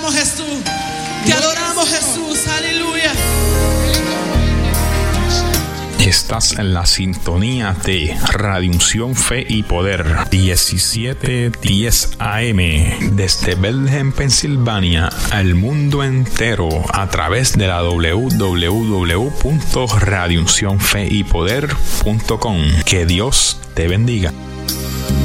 adoramos, Jesús. Te adoramos, Jesús. Aleluya. Estás en la sintonía de Radio Unción, Fe y Poder 1710 AM desde Bethlehem, Pensilvania, al mundo entero a través de la www.radiouncionfeypoder.com. Que Dios te bendiga.